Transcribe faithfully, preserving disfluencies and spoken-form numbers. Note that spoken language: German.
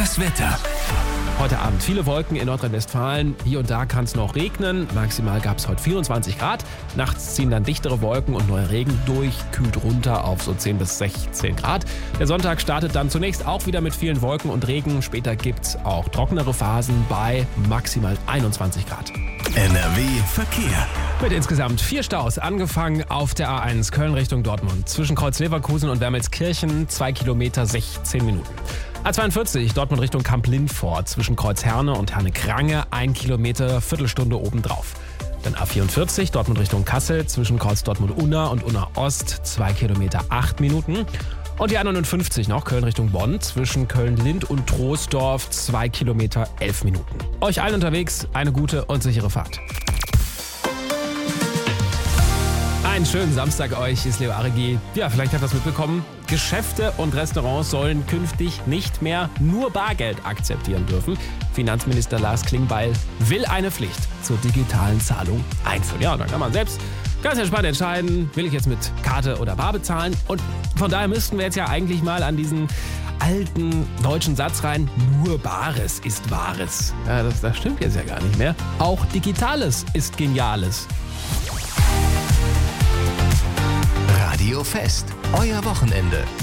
Das Wetter. Heute Abend viele Wolken in Nordrhein-Westfalen. Hier und da kann es noch regnen. Maximal gab es heute vierundzwanzig Grad. Nachts ziehen dann dichtere Wolken und neuer Regen durch. Kühlt runter auf so zehn bis sechzehn Grad. Der Sonntag startet dann zunächst auch wieder mit vielen Wolken und Regen. Später gibt es auch trockenere Phasen bei maximal einundzwanzig Grad. N R W Verkehr. Mit insgesamt vier Staus, angefangen auf der A eins Köln Richtung Dortmund. Zwischen Kreuz Leverkusen und Wermelskirchen zwei Kilometer sechzehn Minuten. A zweiundvierzig Dortmund Richtung Kamp-Lindfort. Zwischen Kreuz Herne und Herne-Krange ein Kilometer, Viertelstunde obendrauf. Dann A vierundvierzig Dortmund Richtung Kassel. Zwischen Kreuz Dortmund-Unna und Unna-Ost zwei Kilometer, acht Minuten. Und die A neunundfünfzig noch, Köln Richtung Bonn, zwischen Köln-Lind und Troisdorf, zwei Kilometer, elf Minuten. Euch allen unterwegs eine gute und sichere Fahrt. Einen schönen Samstag euch, ist Leo Aregi. Ja, vielleicht habt ihr das mitbekommen. Geschäfte und Restaurants sollen künftig nicht mehr nur Bargeld akzeptieren dürfen. Finanzminister Lars Klingbeil will eine Pflicht zur digitalen Zahlung einführen. Ja, dann kann man selbst ganz entspannt entscheiden, will ich jetzt mit Karte oder Bar bezahlen. Und von daher müssten wir jetzt ja eigentlich mal an diesen alten deutschen Satz rein, nur Bares ist Wahres. Ja, das, das stimmt jetzt ja gar nicht mehr. Auch Digitales ist Geniales. Radio Fest, euer Wochenende.